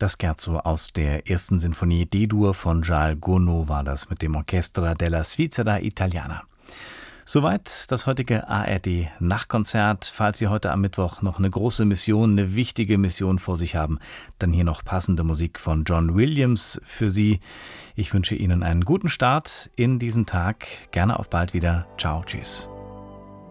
Das Scherzo aus der ersten Sinfonie D-Dur von Charles Gounod war das mit dem Orchestra della Svizzera Italiana. Soweit das heutige ARD-Nachtkonzert. Falls Sie heute am Mittwoch noch eine große Mission, eine wichtige Mission vor sich haben, dann hier noch passende Musik von John Williams für Sie. Ich wünsche Ihnen einen guten Start in diesen Tag. Gerne auf bald wieder. Ciao, tschüss.